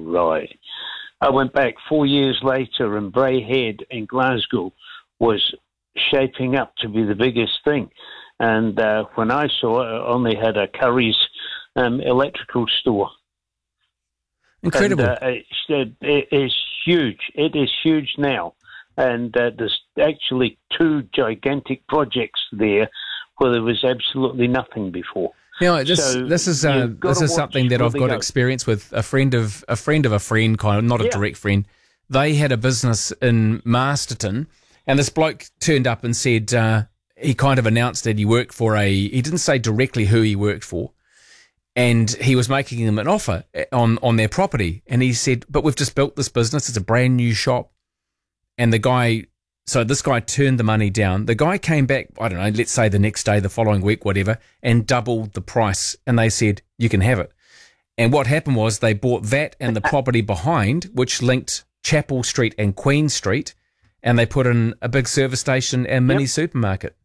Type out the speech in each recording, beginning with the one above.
right. I went back 4 years later, and Bray Head in Glasgow was shaping up to be the biggest thing. And when I saw it, I only had a Curry's electrical store. Incredible. And, it is huge. It is huge now. And there's actually 2 gigantic projects there where there was absolutely nothing before. You know, this is something that I've got experience with. A friend of a friend, kind of, not a direct friend. They had a business in Masterton, and this bloke turned up and said he kind of announced that he worked for he didn't say directly who he worked for, and he was making them an offer on their property. And he said, but we've just built this business. It's a brand new shop. And this guy turned the money down. The guy came back, I don't know, let's say the next day, the following week, whatever, and doubled the price. And they said, you can have it. And what happened was they bought that and the property behind, which linked Chapel Street and Queen Street, and they put in a big service station and mini supermarket.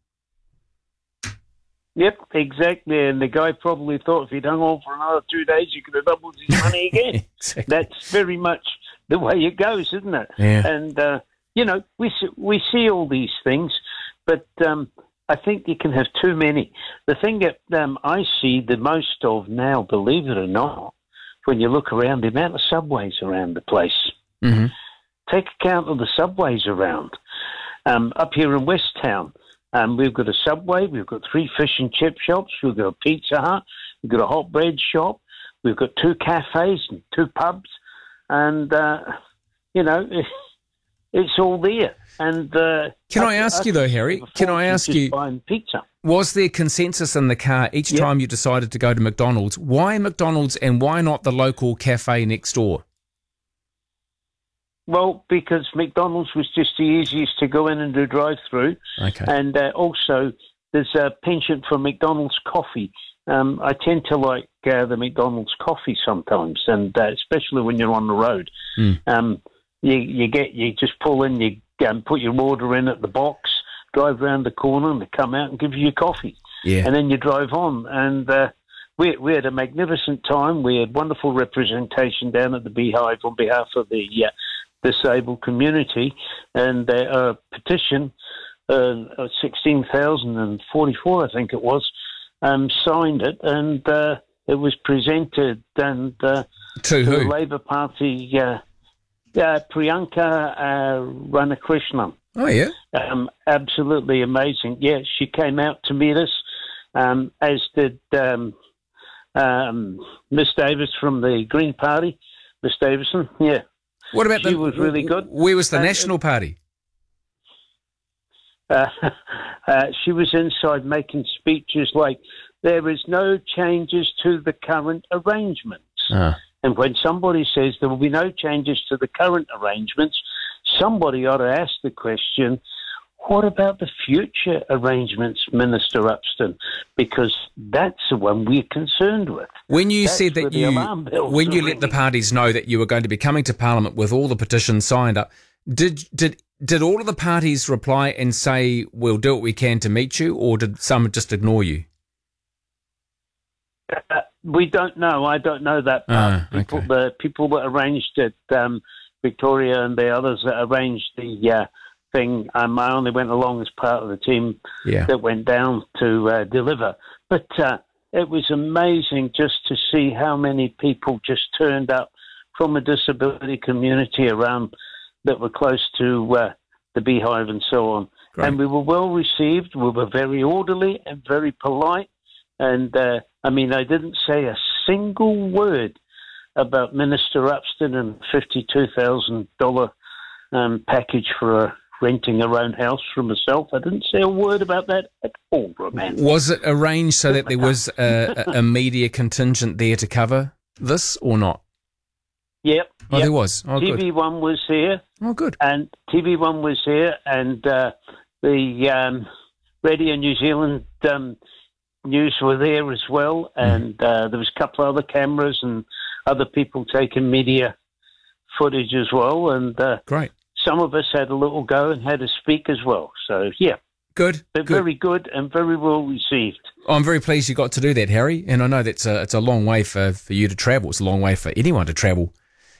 Yep, exactly. And the guy probably thought if he'd hung on for another 2 days, he could have doubled his money again. Exactly. That's very much the way it goes, isn't it? Yeah. And, we see all these things, but I think you can have too many. The thing that I see the most of now, believe it or not, when you look around, the amount of subways around the place. Mm-hmm. Take account of the subways around. Up here in West Town, we've got a Subway, we've got 3 fish and chip shops, we've got a Pizza Hut, we've got a hot bread shop, we've got 2 cafes and 2 pubs, and, it's all there. And can I ask you though, Harry? Can I ask you? Buying pizza. Was there consensus in the car each time you decided to go to McDonald's? Why McDonald's and why not the local cafe next door? Well, because McDonald's was just the easiest to go in and do drive-through. Okay. And also, there's a penchant for McDonald's coffee. I tend to like the McDonald's coffee sometimes, and especially when you're on the road. You just pull in, you put your order in at the box, drive around the corner, and they come out and give you your coffee. Yeah. And then you drive on. And we had a magnificent time. We had wonderful representation down at the Beehive on behalf of the disabled community. And a petition, 16,044, I think it was, signed it. And it was presented to who? the Labour Party... Priyanka Ramakrishnan. Oh, yeah? Absolutely amazing. Yeah, she came out to meet us, as did Miss Davis from the Green Party, Miss Davison. Yeah. What about she was really good. Where was the National Party? She was inside making speeches like, there is no changes to the current arrangements. And when somebody says there will be no changes to the current arrangements, somebody ought to ask the question, what about the future arrangements, Minister Upston? Because that's the one we're concerned with. When you said that when you let the parties know that you were going to be coming to Parliament with all the petitions signed up, did all of the parties reply and say, we'll do what we can to meet you, or did some just ignore you? We don't know. I don't know that part. The people that arranged it, Victoria and the others that arranged the thing, I only went along as part of the team that went down to deliver. But it was amazing just to see how many people just turned up from a disability community around that were close to the Beehive and so on. Great. And we were well received. We were very orderly and very polite. And, I didn't say a single word about Minister Upston and $52,000 package for renting her own house for myself. I didn't say a word about that at all, Roman. Was it arranged so that there was a media contingent there to cover this or not? Yep. Oh, there was. Oh, TV1 was here. Oh, good. And TV1 was here, and the Radio New Zealand news were there as well, and there was a couple of other cameras and other people taking media footage as well, and great. Some of us had a little go and had to speak as well. So, yeah. Good. Very good and very well received. I'm very pleased you got to do that, Harry, and I know it's a long way for you to travel. It's a long way for anyone to travel